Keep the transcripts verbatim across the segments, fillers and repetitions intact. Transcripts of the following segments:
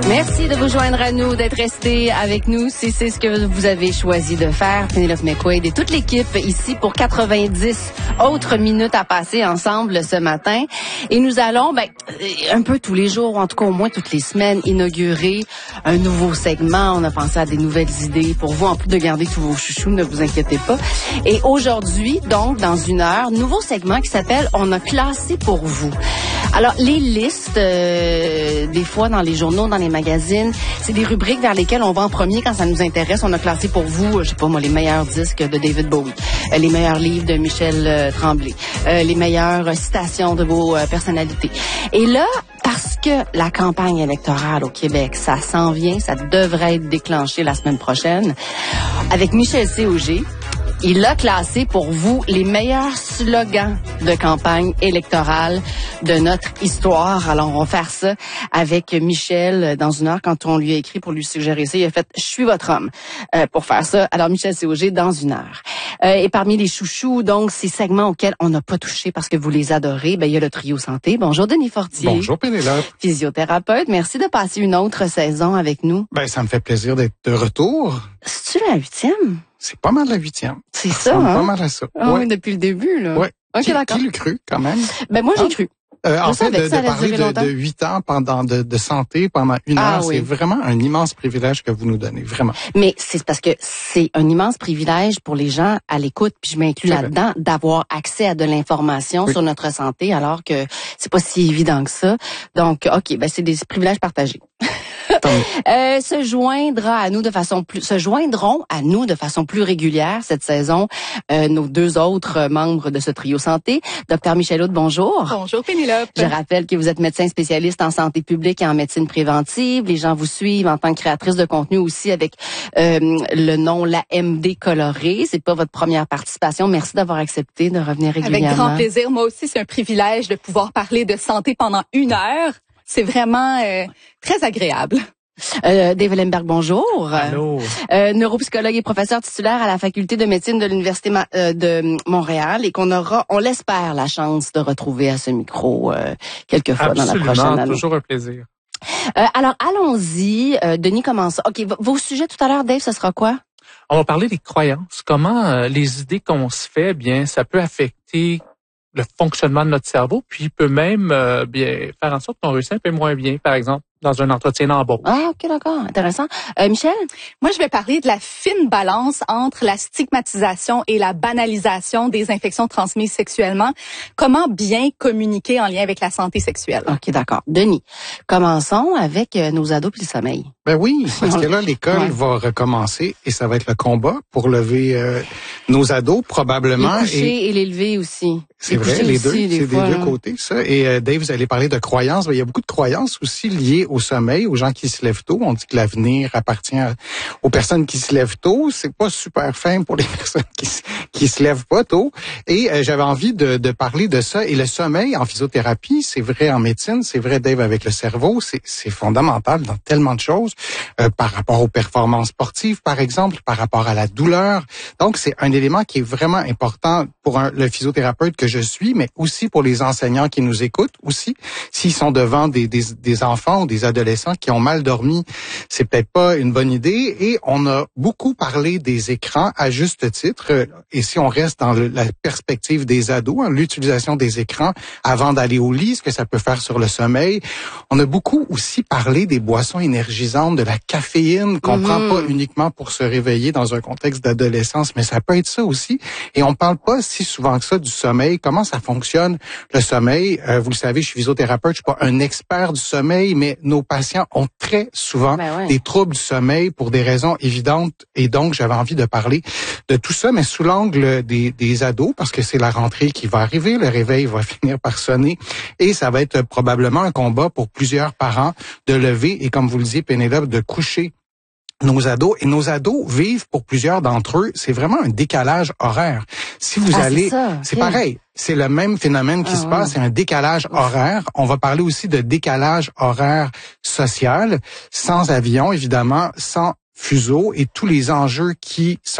Merci de vous joindre à nous, d'être resté avec nous. Si c'est ce que vous avez choisi de faire, Penelope McQuaid et toute l'équipe ici pour quatre-vingt-dix autres minutes à passer ensemble ce matin. Et nous allons, ben, un peu tous les jours, ou en tout cas au moins toutes les semaines, inaugurer un nouveau segment. On a pensé à des nouvelles idées pour vous, en plus de garder tous vos chouchous, ne vous inquiétez pas. Et aujourd'hui, donc, dans une heure, nouveau segment qui s'appelle « On a classé pour vous ». Alors, les listes, euh, des fois dans les journaux, dans les magazines, c'est des rubriques vers lesquelles on va en premier quand ça nous intéresse. On a classé pour vous, je sais pas moi, les meilleurs disques de David Bowie, euh, les meilleurs livres de Michel euh, Tremblay, euh, les meilleures citations de vos euh, personnalités. Et là, parce que la campagne électorale au Québec, ça s'en vient, ça devrait être déclenché la semaine prochaine, avec Michel C. Auger, il a classé pour vous les meilleurs slogans de campagne électorale de notre histoire. Alors, on va faire ça avec Michel dans une heure. Quand on lui a écrit pour lui suggérer ça, il a fait « Je suis votre homme euh, » pour faire ça. Alors, Michel C. Auger dans une heure. Euh, et parmi les chouchous, donc, ces segments auxquels on n'a pas touché parce que vous les adorez, ben il y a le trio santé. Bonjour, Denis Fortier. Bonjour, Pénélope. Physiothérapeute. Merci de passer une autre saison avec nous. Ben, ça me fait plaisir d'être de retour. C'est-tu la huitième? C'est pas mal la huitième. C'est ça, ça hein? Pas mal à ça. Ah ouais. oui, depuis le début, là. Ouais. OK, qui, d'accord. Qui l'a cru, quand même? Ben, moi, j'ai hein? cru. Euh, en Je fait, de, de parler de, longtemps. de huit ans pendant de, de santé pendant une ah, heure, oui. c'est vraiment un immense privilège que vous nous donnez, vraiment. Mais c'est parce que c'est un immense privilège pour les gens à l'écoute, puis je m'inclus là-dedans, d'avoir accès à de l'information oui. sur notre santé, alors que c'est pas si évident que ça. Donc, OK, ben c'est des privilèges partagés. euh, se joindra à nous de façon plus, se joindront à nous de façon plus régulière cette saison euh, nos deux autres membres de ce trio santé. Docteur Michel Houde, bonjour. Bonjour Pénélope. Je rappelle que vous êtes médecin spécialiste en santé publique et en médecine préventive. Les gens vous suivent en tant que créatrice de contenu aussi avec euh, le nom La M D colorée. C'est pas votre première participation. Merci d'avoir accepté de revenir régulièrement. Avec grand plaisir. Moi aussi, c'est un privilège de pouvoir parler de santé pendant une heure. C'est vraiment euh, très agréable. Euh, Dave Lemberg, bonjour. Allô. Euh, neuropsychologue et professeur titulaire à la faculté de médecine de l'Université euh, de Montréal et qu'on aura, on l'espère, la chance de retrouver à ce micro euh, quelques fois Absolument, dans la prochaine année. Toujours un plaisir. Euh, alors, allons-y. Euh, Denis commence. OK, v- vos sujets tout à l'heure, Dave, ce sera quoi? On va parler des croyances. Comment euh, les idées qu'on se fait, bien, ça peut affecter le fonctionnement de notre cerveau, puis peut même euh, bien faire en sorte qu'on réussit un peu moins bien, par exemple, dans un entretien d'embauche. Ah, OK, d'accord. Intéressant. Euh, Michel? Moi, je vais parler de la fine balance entre la stigmatisation et la banalisation des infections transmises sexuellement. Comment bien communiquer en lien avec la santé sexuelle? OK, d'accord. Denis, commençons avec euh, nos ados puis le sommeil. Ben oui, parce que là, l'école ouais. va recommencer et ça va être le combat pour lever euh, nos ados, probablement. Les coucher et, et les lever aussi. C'est les vrai, les deux, aussi, c'est des fois, deux hein. côtés, ça. Et euh, Dave, vous allez parler de croyances. Ben, il y a beaucoup de croyances aussi liées au sommeil, aux gens qui se lèvent tôt. On dit que l'avenir appartient à, aux personnes qui se lèvent tôt. C'est pas super fin pour les personnes qui, qui se lèvent pas tôt. Et euh, j'avais envie de, de parler de ça. Et le sommeil en physiothérapie, c'est vrai en médecine, c'est vrai, Dave, avec le cerveau, c'est, c'est fondamental dans tellement de choses, euh, par rapport aux performances sportives, par exemple, par rapport à la douleur. Donc, c'est un élément qui est vraiment important pour un, le physiothérapeute que je suis, mais aussi pour les enseignants qui nous écoutent, aussi, s'ils sont devant des, des, des enfants ou des adolescents qui ont mal dormi, c'est peut-être pas une bonne idée. Et on a beaucoup parlé des écrans à juste titre. Et si on reste dans le, la perspective des ados, hein, l'utilisation des écrans avant d'aller au lit, ce que ça peut faire sur le sommeil, on a beaucoup aussi parlé des boissons énergisantes, de la caféine qu'on Mm-hmm. prend pas uniquement pour se réveiller dans un contexte d'adolescence, mais ça peut être ça aussi. Et on parle pas si souvent que ça du sommeil. Comment ça fonctionne, le sommeil? Euh, vous le savez, je suis physiothérapeute, je suis pas un expert du sommeil, mais nos patients ont très souvent ben ouais. des troubles du sommeil pour des raisons évidentes. Et donc, j'avais envie de parler de tout ça, mais sous l'angle des, des ados, parce que c'est la rentrée qui va arriver, le réveil va finir par sonner, et ça va être probablement un combat pour plusieurs parents de lever, et comme vous le disiez, Pénélope, de coucher nos ados. Et nos ados vivent, pour plusieurs d'entre eux, c'est vraiment un décalage horaire. Si vous ah, allez, c'est, ça. c'est okay. pareil. C'est le même phénomène qui ah, se ouais. passe, c'est un décalage horaire. On va parler aussi de décalage horaire social, sans avion, évidemment, sans fuseau, et tous les enjeux qui sont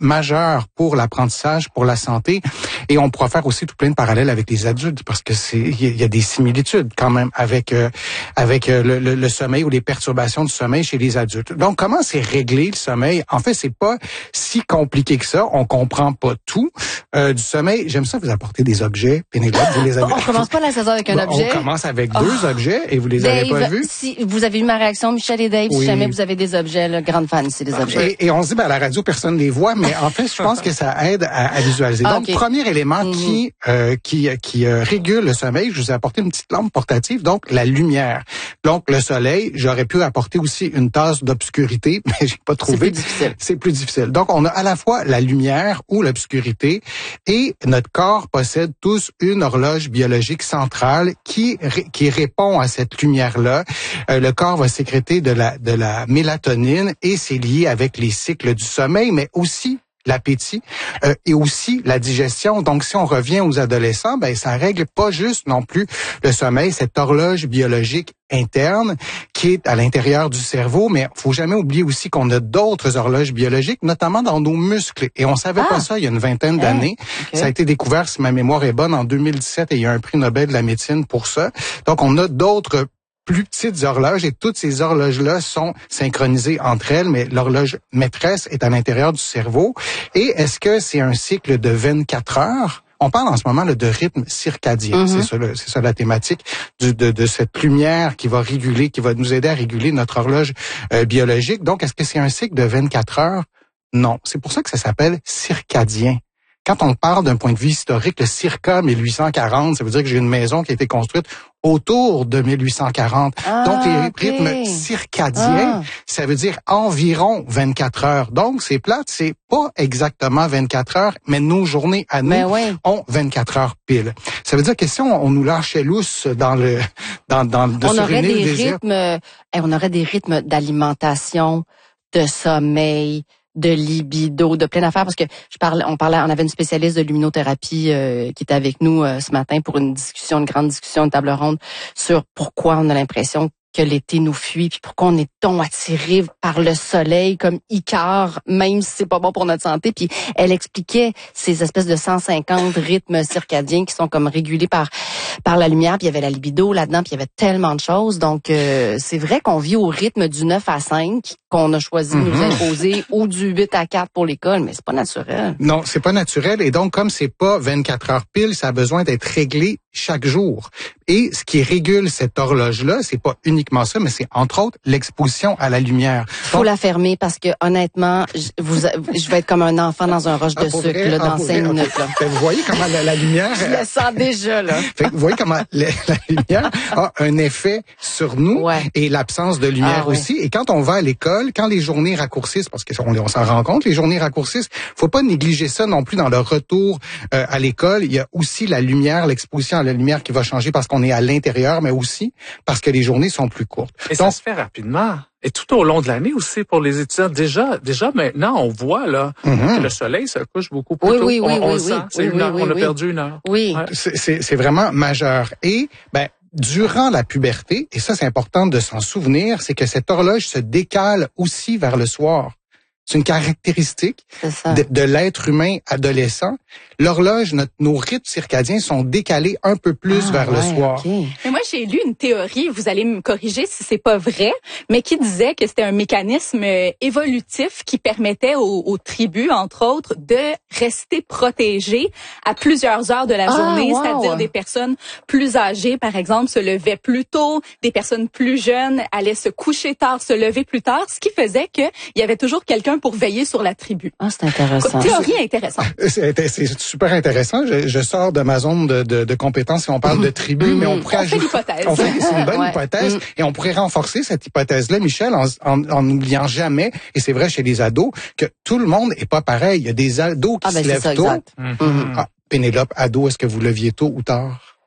majeur pour l'apprentissage, pour la santé. Et on pourra faire aussi tout plein de parallèles avec les adultes parce que c'est il y a des similitudes quand même avec euh, avec euh, le, le, le sommeil ou les perturbations du sommeil chez les adultes. Donc, comment c'est réglé le sommeil? En fait, c'est pas si compliqué que ça. On comprend pas tout euh, du sommeil. J'aime ça vous apporter des objets. Pénélope, vous les avez. On commence pas la saison avec un bon, objet. On commence avec oh. deux objets et vous les Dave, avez pas vus. Si vous avez eu ma réaction, Michel et Dave, oui. Si jamais vous avez des objets, là, grande fan, c'est des objets. Et, et on se dit, ben, à la radio, personne ne les voit, mais en fait, je pense que ça aide à, à visualiser. Donc, okay. Premier élément mm-hmm. qui euh, qui qui euh, régule le sommeil, je vous ai apporté une petite lampe portative, donc la lumière. Donc, le soleil, j'aurais pu apporter aussi une tasse d'obscurité, mais j'ai pas trouvé. C'est plus difficile. C'est plus difficile. Donc, on a à la fois la lumière ou l'obscurité, et notre corps possède tous une horloge biologique centrale qui qui répond à cette lumière-là. Euh, le corps va sécréter de la de la mélatonine et c'est lié avec les cycles du sommeil, mais aussi l'appétit euh, et aussi la digestion. Donc, si on revient aux adolescents, ben ça règle pas juste non plus le sommeil, cette horloge biologique interne qui est à l'intérieur du cerveau, mais faut jamais oublier aussi qu'on a d'autres horloges biologiques, notamment dans nos muscles. Et on savait ah. pas ça il y a une vingtaine d'années. Okay. Ça a été découvert, si ma mémoire est bonne, en deux mille dix-sept et il y a un prix Nobel de la médecine pour ça. Donc, on a d'autres plus petites horloges et toutes ces horloges-là sont synchronisées entre elles, mais l'horloge maîtresse est à l'intérieur du cerveau. Et est-ce que c'est un cycle de vingt-quatre heures? On parle en ce moment là, de rythme circadien. Mm-hmm. C'est ça, c'est ça la thématique du, de, de cette lumière qui va réguler, qui va nous aider à réguler notre horloge euh, biologique. Donc, est-ce que c'est un cycle de vingt-quatre heures? Non. C'est pour ça que ça s'appelle circadien. Quand on parle d'un point de vue historique, le circa mille huit cent quarante, ça veut dire que j'ai une maison qui a été construite autour de mille huit cent quarante. Ah, donc, les okay. rythmes circadiens, ah. ça veut dire environ vingt-quatre heures. Donc, c'est plate, c'est pas exactement vingt-quatre heures, mais nos journées à nous ben oui. ont vingt-quatre heures pile. Ça veut dire que si on, on nous lâchait lousse dans le dans dans de on aurait des désir, rythmes, euh, on aurait des rythmes d'alimentation, de sommeil, de libido, de plein d'affaires, parce que je parlais, on parlait, on avait une spécialiste de luminothérapie euh, qui était avec nous euh, ce matin pour une discussion, une grande discussion, une table ronde sur pourquoi on a l'impression que l'été nous fuit, puis pourquoi on est-on attiré par le soleil comme Icare, même si c'est pas bon pour notre santé. Puis elle expliquait ces espèces de cent cinquante rythmes circadiens qui sont comme régulés par par la lumière, puis il y avait la libido là-dedans, puis il y avait tellement de choses. Donc euh, c'est vrai qu'on vit au rythme du neuf à cinq qu'on a choisi mm-hmm. de nous imposer ou du huit à quatre pour l'école, mais c'est pas naturel. Non, c'est pas naturel, et donc comme c'est pas vingt-quatre heures pile, ça a besoin d'être réglé chaque jour. Et ce qui régule cette horloge-là, c'est pas uniquement ça, mais c'est entre autres l'exposition à la lumière. Faut donc, la fermer parce que honnêtement, je, vous, je vais être comme un enfant dans un roche de ah, sucre vrai, là, dans ah, cinq vrai, minutes. Là. Fait, vous voyez comment la, la lumière... Je le sens déjà, là. Fait, vous voyez comment la, la lumière a un effet sur nous ouais. et l'absence de lumière ah, aussi. Ouais. Et quand on va à l'école, quand les journées raccourcissent, parce qu'on on s'en rend compte, les journées raccourcissent, faut pas négliger ça non plus dans le retour euh, à l'école. Il y a aussi la lumière, l'exposition à la lumière qui va changer parce qu'on est à l'intérieur, mais aussi parce que les journées sont plus courtes. Et donc, ça se fait rapidement. Et tout au long de l'année aussi pour les étudiants. Déjà, déjà maintenant, on voit là mm-hmm. que le soleil se couche beaucoup plus oui, tôt. Oui, oui, on, on oui, le sent. Oui, c'est oui, une heure. Oui, on oui. a perdu une heure. Oui. Ouais. C'est, c'est, c'est vraiment majeur. Et ben durant la puberté, et ça c'est important de s'en souvenir, c'est que cette horloge se décale aussi vers le soir. C'est une caractéristique de, de l'être humain adolescent. L'horloge, notre, nos rythmes circadiens sont décalés un peu plus ah, vers ouais, le soir. Okay. Mais moi, j'ai lu une théorie, vous allez me corriger si c'est pas vrai, mais qui disait que c'était un mécanisme évolutif qui permettait aux, aux tribus, entre autres, de rester protégées à plusieurs heures de la ah, journée, wow. c'est-à-dire des personnes plus âgées, par exemple, se levaient plus tôt, des personnes plus jeunes allaient se coucher tard, se lever plus tard, ce qui faisait qu'il y avait toujours quelqu'un pour veiller sur la tribu. Ah, c'est intéressant. Théorie intéressante. C'est, c'est super intéressant. Je, je sors de ma zone de, de, de compétences si on parle de tribu, mmh. mais on pourrait on ajouter... fait l'hypothèse. On fait, c'est une bonne ouais. hypothèse. Mmh. Et on pourrait renforcer cette hypothèse-là, Michel, en, en, en n'oubliant jamais, et c'est vrai chez les ados, que tout le monde est pas pareil. Il y a des ados qui ah, ben se lèvent ça, tôt. Mmh. Ah, Pénélope, ado, est-ce que vous leviez tôt ou tard?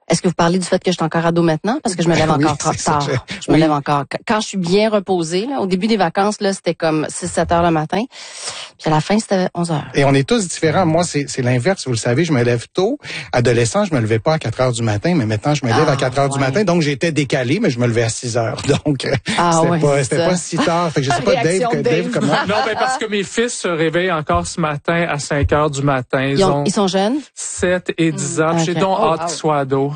Est-ce que vous parlez du fait que je suis encore ado maintenant? Parce que je me lève Oui, encore trop c'est ça, tard. je- Je me oui. lève encore. Quand je suis bien reposée, là, au début des vacances, là, c'était comme six sept heures le matin. Puis à la fin, c'était onze heures. Et on est tous différents. Moi, c'est, c'est l'inverse, vous le savez, je me lève tôt. Adolescent, je me levais pas à quatre heures du matin, mais maintenant, je me lève Ah, à quatre heures du ouais. matin. Donc, j'étais décalé, mais je me levais à six heures. Donc, euh, Ah, c'était ouais, pas, c'est c'était ça. pas si tard. Fait que je sais pas, Dave, Réaction que, de Dave, Dave. comment? Non, ben parce que mes fils se réveillent encore ce matin à cinq heures du matin. Ils, Ils, ont- ont ils sont jeunes? sept et dix ans. J'ai ok. donc Oh, hâte wow. qu'ils soient ados.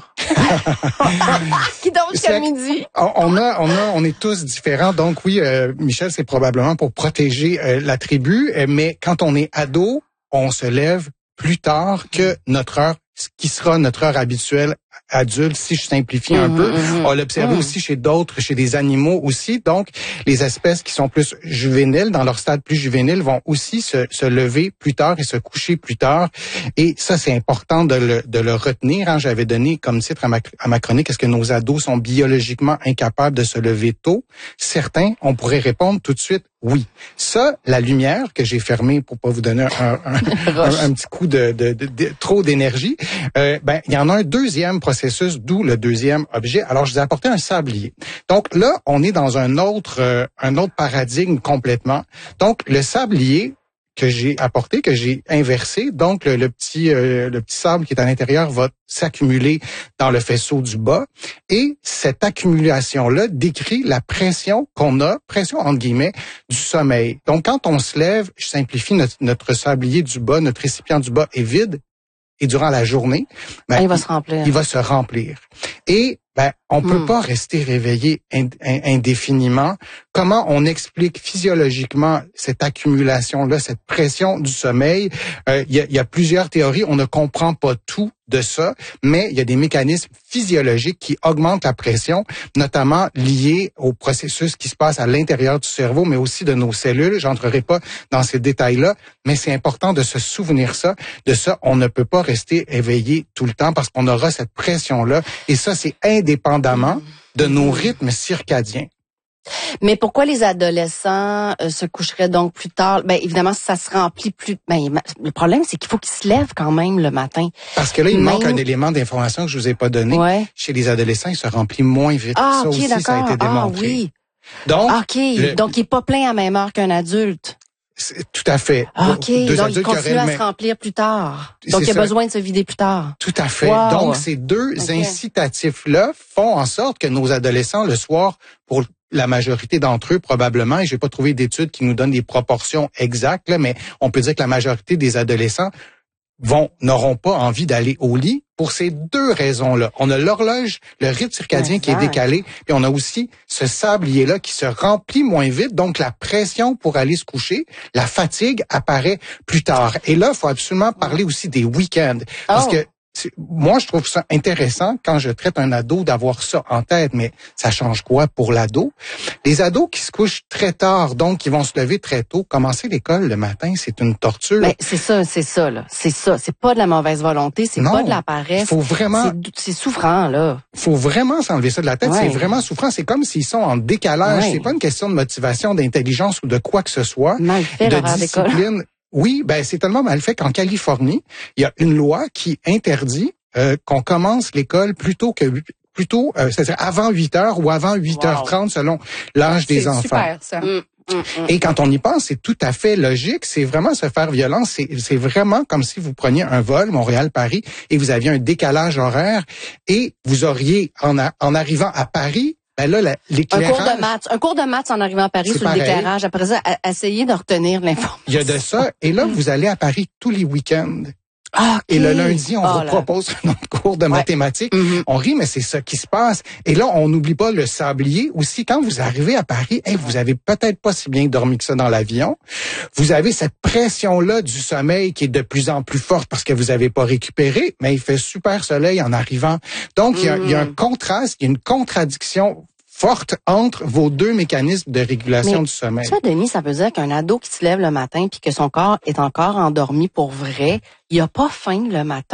Qui dorment jusqu'à C'est- midi? On on a, on a, on est tous différents. Donc oui, euh, Michel, c'est probablement pour protéger euh, la tribu. euh, mais quand on est ado, on se lève plus tard que notre heure, ce qui sera notre heure habituelle adulte, si je simplifie un Mhm, peu. mhm. On l'a observé Mhm. aussi chez d'autres, chez des animaux aussi. Donc, les espèces qui sont plus juvéniles, dans leur stade plus juvénile, vont aussi se, se lever plus tard et se coucher plus tard. Et ça, c'est important de le, de le retenir. Hein. J'avais donné comme titre à ma, à ma chronique, est-ce que nos ados sont biologiquement incapables de se lever tôt? Certains, on pourrait répondre tout de suite oui. Ça, la lumière que j'ai fermée pour pas vous donner un, un, un, un petit coup de, de, de, de trop d'énergie, euh, ben il y en a un deuxième processus, d'où le deuxième objet. Alors, je vous ai apporté un sablier. Donc là, on est dans un autre euh, un autre paradigme complètement. Donc, le sablier que j'ai apporté, que j'ai inversé, donc le, le petit euh, le petit sable qui est à l'intérieur va s'accumuler dans le faisceau du bas, et cette accumulation-là décrit la pression qu'on a, pression entre guillemets, du sommeil. Donc, quand on se lève, je simplifie, notre, notre sablier du bas, notre récipient du bas est vide, et durant la journée, ben, Ah, il va se remplir. il va se remplir. Et ben, on peut Hmm. pas rester réveillé ind- in- indéfiniment. Comment on explique physiologiquement cette accumulation-là, cette pression du sommeil? Euh, Il y, a, il y a plusieurs théories. On ne comprend pas tout de ça, mais il y a des mécanismes physiologiques qui augmentent la pression, notamment liés au processus qui se passe à l'intérieur du cerveau, mais aussi de nos cellules. J'entrerai pas dans ces détails-là, mais c'est important de se souvenir ça. De ça, on ne peut pas rester éveillé tout le temps parce qu'on aura cette pression-là. Et ça, c'est indépendamment de nos rythmes circadiens. Mais pourquoi les adolescents euh, se coucheraient donc plus tard? Ben évidemment, ça se remplit plus. Ben ma- le problème, c'est qu'il faut qu'ils se lèvent quand même le matin. Parce que là, il Même- manque un élément d'information que je vous ai pas donné. Ouais. Chez les adolescents, il se remplit moins vite. Ah ça ok, aussi, ça a d'accord. été démontré. Ah oui. Donc, Ok. le- Donc il est pas plein à même heure qu'un adulte. c'est- tout à fait. Ah, ok. Deux Donc il adultes qui continue auraient à le se même- remplir plus tard. C'est Donc il a ça. besoin de se vider plus tard. Tout à fait. Wow. Donc, ces deux Ok. incitatifs-là font en sorte que nos adolescents, le soir, pour la majorité d'entre eux, probablement, et j'ai pas trouvé d'études qui nous donnent des proportions exactes, là, mais on peut dire que la majorité des adolescents vont n'auront pas envie d'aller au lit pour ces deux raisons-là. On a l'horloge, le rythme circadien qui est Exact. décalé, puis on a aussi ce sablier-là qui se remplit moins vite, donc la pression pour aller se coucher, la fatigue apparaît plus tard. Et là, il faut absolument parler aussi des week-ends, parce Oh. que c'est- moi, je trouve ça intéressant quand je traite un ado d'avoir ça en tête, mais ça change quoi pour l'ado? Les ados qui se couchent très tard, donc qui vont se lever très tôt, commencer l'école le matin, c'est une torture. Ben c'est ça, c'est ça là. C'est ça. C'est pas de la mauvaise volonté. C'est Non. pas de la Il paresse. faut vraiment, C'est- C'est souffrant là. faut vraiment s'enlever ça de la tête. Ouais. C'est vraiment souffrant. C'est comme s'ils sont en décalage. Ouais. C'est pas une question de motivation, d'intelligence ou de quoi que ce soit. Mal fait de l'horaire d'école. discipline. Oui, ben c'est tellement mal fait qu'en Californie, il y a une loi qui interdit euh, qu'on commence l'école plus tôt que plutôt, euh, c'est-à-dire avant huit heures ou avant huit heures trente selon l'âge des C'est enfants. super, ça. Mm, mm, mm. Et quand on y pense, c'est tout à fait logique. C'est vraiment se faire violence. C'est, c'est vraiment comme si vous preniez un vol Montréal-Paris et vous aviez un décalage horaire et vous auriez, en, a- en arrivant à Paris, ben là, la- Un l'éclairage... cours de maths, un cours de maths en arrivant à Paris C'est sur le pareil. déclarage. Après ça, à- essayer de retenir l'information. Il y a de ça. Et là, vous allez à Paris tous les week-ends. Ah, ok. Et le lundi, on Ah, vous là. propose un autre cours de mathématiques. Mhm. On rit, mais c'est ça qui se passe. Et là, on n'oublie pas le sablier aussi. Quand vous arrivez à Paris, hey, vous avez peut-être pas si bien dormi que ça dans l'avion. Vous avez cette pression-là du sommeil qui est de plus en plus forte parce que vous n'avez pas récupéré, mais il fait super soleil en arrivant. Donc, il y a, il y a un contraste, il y a une contradiction forte entre vos deux mécanismes de régulation Mais du sommeil. Ça, Denis, ça veut dire qu'un ado qui se lève le matin puis que son corps est encore endormi pour vrai, il a pas faim le matin.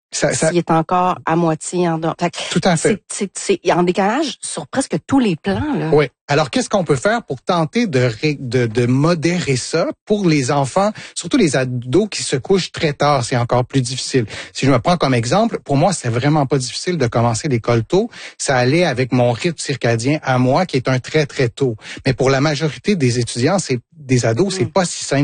Ça, ça... s'il est encore à moitié endormi. Tout à fait. C'est, c'est, c'est en décalage sur presque tous les plans, là. Oui. Alors, qu'est-ce qu'on peut faire pour tenter de, ré, de, de modérer ça pour les enfants, surtout les ados qui se couchent très tard, c'est encore plus difficile. Si je me prends comme exemple, pour moi, c'est vraiment pas difficile de commencer l'école tôt. Ça allait avec mon rythme circadien à moi, qui est un très, très tôt. Mais pour la majorité des étudiants, c'est des ados, mmh. c'est pas si simple